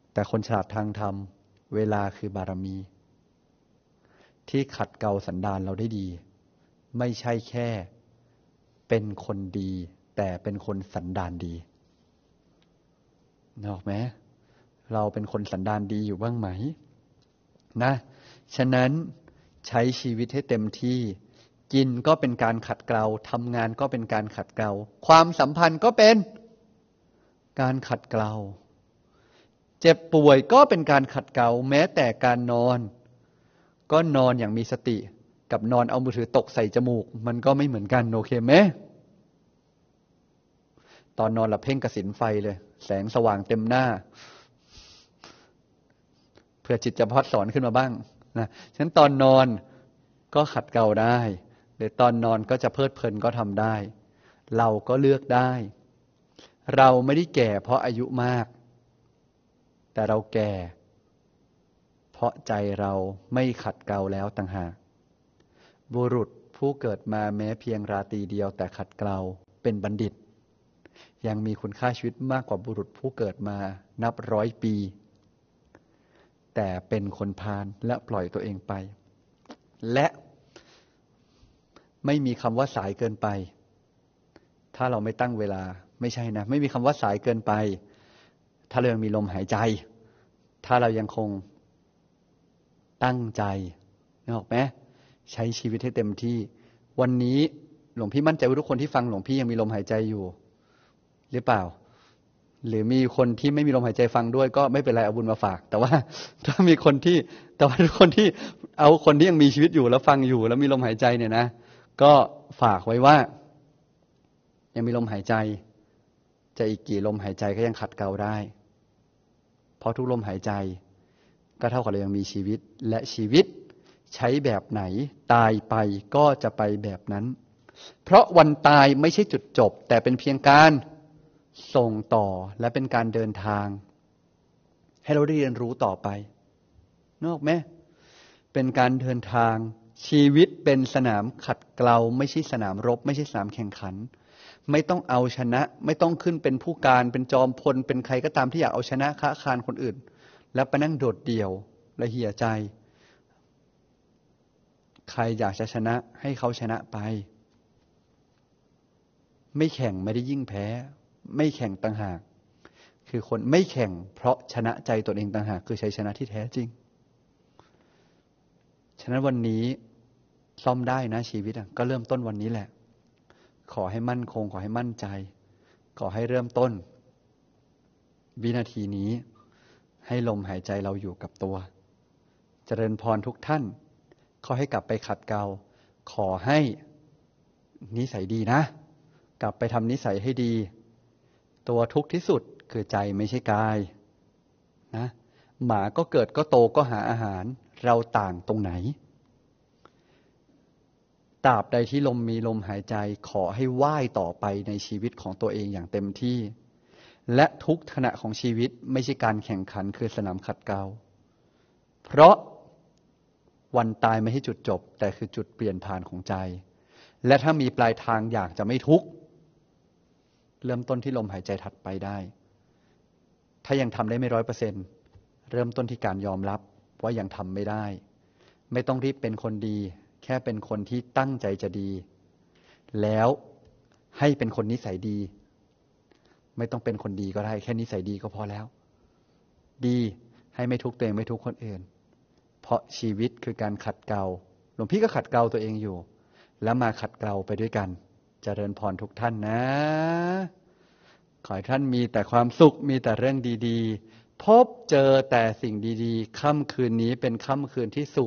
แต่คนฉลาดทางธรรมเวลาคือบารมีที่ขัดเกลาสันดานเราได้ดีไม่ใช่แค่เป็นคนดีแต่เป็นคนสันดานดีนึกออกไหมเราเป็นคนสันดานดีอยู่บ้างไหมนะฉะนั้นใช้ชีวิตให้เต็มที่กินก็เป็นการขัดเกลาทำงานก็เป็นการขัดเกลาความสัมพันธ์ก็เป็นการขัดเกลาเจ็บป่วยก็เป็นการขัดเกลาแม้แต่การนอนก็นอนอย่างมีสติกับนอนเอามือถือตกใส่จมูกมันก็ไม่เหมือนกันโอเคไหมตอนนอนหลับเพ่งกสิณไฟเลยแสงสว่างเต็มหน้าเพื่อจิตจะพัดสอนขึ้นมาบ้างนะฉะนั้นตอนนอนก็ขัดเกลาได้หรือตอนนอนก็จะเพลิดเพลินก็ทำได้เราก็เลือกได้เราไม่ได้แก่เพราะอายุมากแต่เราแก่เพราะใจเราไม่ขัดเกลาแล้วต่างหากบุรุษผู้เกิดมาแม้เพียงราตรีเดียวแต่ขัดเกลาเป็นบัณฑิตยังมีคุณค่าชีวิตมากกว่าบุรุษผู้เกิดมานับร้อยปีแต่เป็นคนพาลและปล่อยตัวเองไปและไม่มีคำว่าสายเกินไปถ้าเราไม่ตั้งเวลาไม่ใช่นะไม่มีคำว่าสายเกินไปถ้าเรายังมีลมหายใจถ้าเรายังคงตั้งใจนึกออกไหมใช้ชีวิตให้เต็มที่วันนี้หลวงพี่มั่นใจว่าทุกคนที่ฟังหลวงพี่ยังมีลมหายใจอยู่หรือเปล่าหรือมีคนที่ไม่มีลมหายใจฟังด้วยก็ไม่เป็นไรเอาบุญมาฝากแต่ว่าถ้ามีคนที่แต่ว่าทุกคนที่เอาคนที่ยังมีชีวิตอยู่แล้วฟังอยู่แล้วมีลมหายใจเนี่ยนะก็ฝากไว้ว่ายังมีลมหายใจจะอีกกี่ลมหายใจก็ยังขัดเกลาได้เพราะทุกลมหายใจก็เท่ากับเรายังมีชีวิตและชีวิตใช้แบบไหนตายไปก็จะไปแบบนั้นเพราะวันตายไม่ใช่จุดจบแต่เป็นเพียงการส่งต่อและเป็นการเดินทางให้เราได้เรียนรู้ต่อไปนึกออกไหมเป็นการเดินทางชีวิตเป็นสนามขัดเกลาไม่ใช่สนามรบไม่ใช่สนามแข่งขันไม่ต้องเอาชนะไม่ต้องขึ้นเป็นผู้การเป็นจอมพลเป็นใครก็ตามที่อยากเอาชนะค้าคานคนอื่นแล้วไปนั่งโดดเดี่ยวและเหี่ยใจใครอยากจะชนะให้เขาชนะไปไม่แข่งไม่ได้ยิ่งแพ้ไม่แข่งต่างหากคือคนไม่แข่งเพราะชนะใจตนเองต่างหากคือชัยชนะที่แท้จริงฉะนั้นวันนี้ซ่อมได้นะชีวิตก็เริ่มต้นวันนี้แหละขอให้มั่นคงขอให้มั่นใจขอให้เริ่มต้นวินาทีนี้ให้ลมหายใจเราอยู่กับตัวเจริญพรทุกท่านขอให้กลับไปขัดเกลาขอให้นิสัยดีนะกลับไปทำนิสัยให้ดีตัวทุกข์ที่สุดคือใจไม่ใช่กายนะหมาก็เกิดก็โตก็หาอาหารเราต่างตรงไหนตราบใดที่ลมมีลมหายใจขอให้ว่ายต่อไปในชีวิตของตัวเองอย่างเต็มที่และทุกขณะของชีวิตไม่ใช่การแข่งขันคือสนามขัดเกลาเพราะวันตายไม่ใช่จุดจบแต่คือจุดเปลี่ยนผ่านของใจและถ้ามีปลายทางอยากจะไม่ทุกข์เริ่มต้นที่ลมหายใจถัดไปได้ถ้ายังทำได้ไม่100%เริ่มต้นที่การยอมรับว่ายังทำไม่ได้ไม่ต้องรีบเป็นคนดีแค่เป็นคนที่ตั้งใจจะดีแล้วให้เป็นคนนิสัยดีไม่ต้องเป็นคนดีก็ได้แค่นิสัยดีก็พอแล้วดีให้ไม่ทุกข์ตัวเองไม่ทุกข์คนอื่นเพราะชีวิตคือการขัดเกลาหลวงพี่ก็ขัดเกลาตัวเองอยู่แล้วมาขัดเกลาไปด้วยกันเจริญพรทุกท่านนะขอให้ท่านมีแต่ความสุขมีแต่เรื่องดีๆพบเจอแต่สิ่งดีๆค่ำคืนนี้เป็นค่ำคืนที่สุข